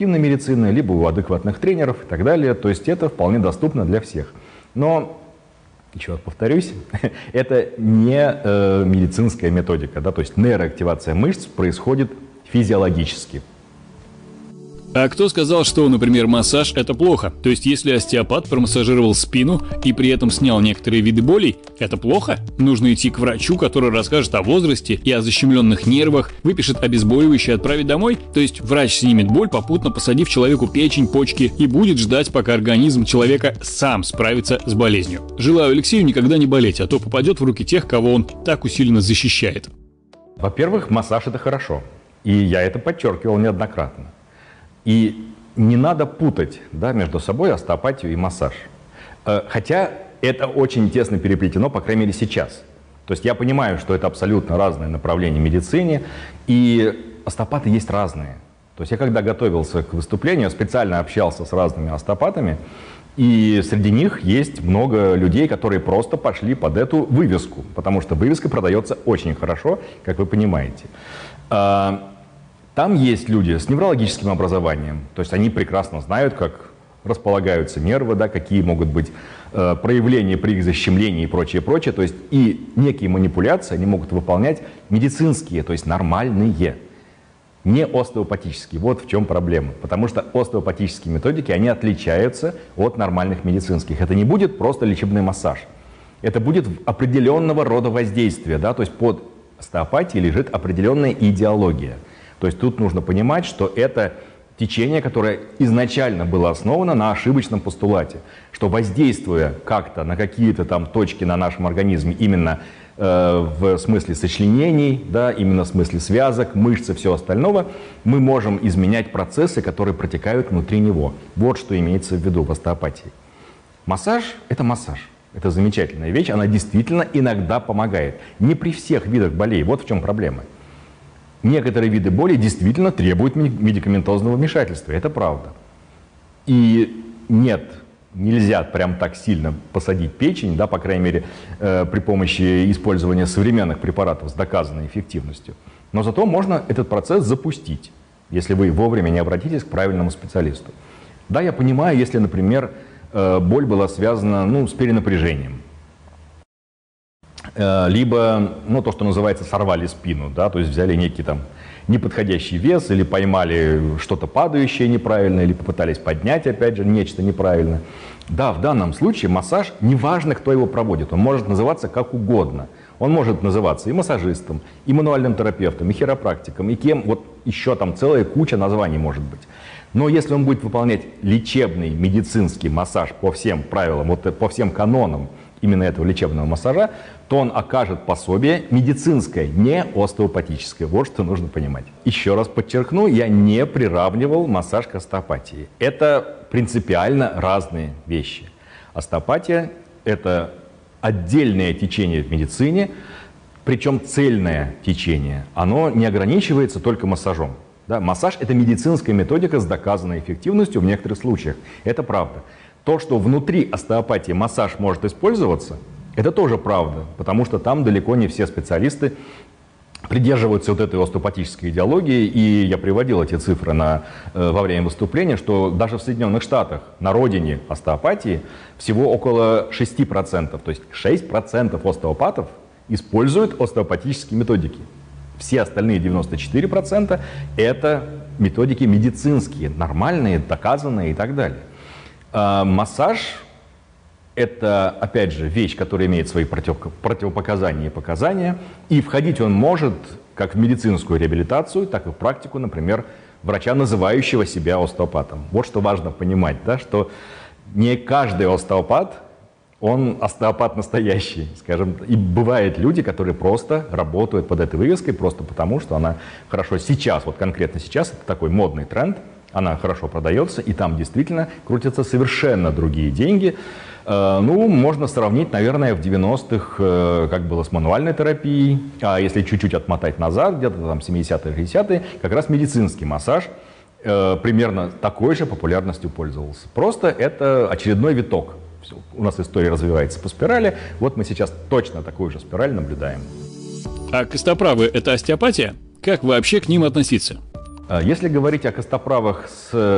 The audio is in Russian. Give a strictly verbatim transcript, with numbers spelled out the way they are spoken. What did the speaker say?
медицины, либо у адекватных тренеров и так далее. То есть это вполне доступно для всех. Но, еще раз повторюсь, это не э, медицинская методика. Да? То есть нейроактивация мышц происходит физиологически. А кто сказал, что, например, массаж – это плохо? То есть, если остеопат промассажировал спину и при этом снял некоторые виды болей, это плохо? Нужно идти к врачу, который расскажет о возрасте и о защемленных нервах, выпишет обезболивающее и отправить домой? То есть, врач снимет боль, попутно посадив человеку печень, почки и будет ждать, пока организм человека сам справится с болезнью. Желаю Алексею никогда не болеть, а то попадет в руки тех, кого он так усиленно защищает. Во-первых, массаж – это хорошо. И я это подчеркивал неоднократно. И не надо путать, да, между собой остеопатию и массаж. Хотя это очень тесно переплетено, по крайней мере, сейчас. То есть я понимаю, что это абсолютно разные направления в медицине, и остеопаты есть разные. То есть я когда готовился к выступлению, специально общался с разными остеопатами, и среди них есть много людей, которые просто пошли под эту вывеску, потому что вывеска продается очень хорошо, как вы понимаете. Там есть люди с неврологическим образованием, то есть они прекрасно знают, как располагаются нервы, да, какие могут быть э, проявления при их защемлении и прочее, прочее. То есть и некие манипуляции они могут выполнять медицинские, то есть нормальные, не остеопатические. Вот в чем проблема. Потому что остеопатические методики, они отличаются от нормальных медицинских. Это не будет просто лечебный массаж. Это будет определенного рода воздействие, да, то есть под остеопатией лежит определенная идеология. То есть тут нужно понимать, что это течение, которое изначально было основано на ошибочном постулате, что воздействуя как-то на какие-то там точки на нашем организме, именно э, в смысле сочленений, да, именно в смысле связок, мышц и всего остального, мы можем изменять процессы, которые протекают внутри него. Вот что имеется в виду в остеопатии. Массаж – это массаж. Это замечательная вещь, она действительно иногда помогает. Не при всех видах болей, вот в чем проблема. Некоторые виды боли действительно требуют медикаментозного вмешательства, это правда. И нет, нельзя прям так сильно посадить печень, да, по крайней мере, э, при помощи использования современных препаратов с доказанной эффективностью. Но зато можно этот процесс запустить, если вы вовремя не обратитесь к правильному специалисту. Да, я понимаю, если, например, э, боль была связана, ну, с перенапряжением. Либо, ну, то, что называется, сорвали спину, да, то есть взяли некий там неподходящий вес или поймали что-то падающее неправильно, или попытались поднять, опять же, нечто неправильно. Да, в данном случае массаж, неважно, кто его проводит, он может называться как угодно. Он может называться и массажистом, и мануальным терапевтом, и хиропрактиком, и кем, вот еще там целая куча названий может быть. Но если он будет выполнять лечебный медицинский массаж по всем правилам, вот по всем канонам именно этого лечебного массажа, то он окажет пособие медицинское, не остеопатическое. Вот что нужно понимать. Еще раз подчеркну, я не приравнивал массаж к остеопатии. Это принципиально разные вещи. Остеопатия – это отдельное течение в медицине, причем цельное течение. Оно не ограничивается только массажом. Да? Массаж – это медицинская методика с доказанной эффективностью в некоторых случаях. Это правда. То, что внутри остеопатии массаж может использоваться, это тоже правда, потому что там далеко не все специалисты придерживаются вот этой остеопатической идеологии, и я приводил эти цифры на, э, во время выступления, что даже в Соединенных Штатах, на родине остеопатии, всего около шести процентов, то есть шесть процентов остеопатов используют остеопатические методики. Все остальные девяносто четыре процента это методики медицинские, нормальные, доказанные и так далее. А массаж – это, опять же, вещь, которая имеет свои против, противопоказания и показания, и входить он может как в медицинскую реабилитацию, так и в практику, например, врача, называющего себя остеопатом. Вот что важно понимать, да, что не каждый остеопат, он остеопат настоящий, скажем. И бывают люди, которые просто работают под этой вывеской, просто потому, что она хорошо сейчас, вот конкретно сейчас, это такой модный тренд, она хорошо продается, и там действительно крутятся совершенно другие деньги. Ну, можно сравнить, наверное, в девяностых, как было с мануальной терапией, а если чуть-чуть отмотать назад, где-то там семидесятые, шестидесятые, как раз медицинский массаж примерно такой же популярностью пользовался. Просто это очередной виток. Все, у нас история развивается по спирали, вот мы сейчас точно такую же спираль наблюдаем. А костоправы – это остеопатия? Как вообще к ним относиться? Если говорить о костоправах с